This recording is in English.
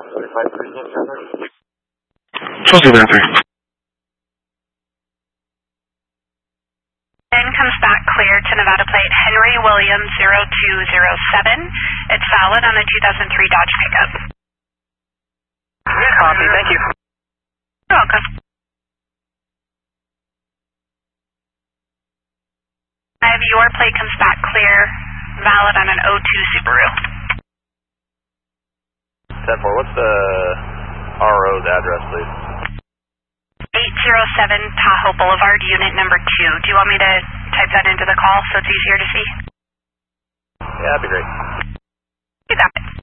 Chelsea Panther. Then comes back clear to Nevada plate Henry Williams 0207. It's valid on a 2003 Dodge pickup. Copy, thank you. You're welcome. I have your plate comes back clear, valid on an 02 Subaru. 10-4, what's the RO's address, please? 807 Tahoe Boulevard, unit number 2. Do you want me to type that into the call so it's easier to see? Yeah, that'd be great. You got it.